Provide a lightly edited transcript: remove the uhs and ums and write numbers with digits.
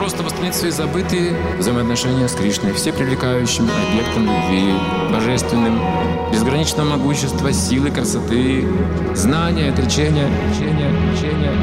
просто восстановить свои забытые взаимоотношения с Кришной, всепривлекающим объектом любви, божественным, безграничного могущества, силы, красоты, знания, отречения,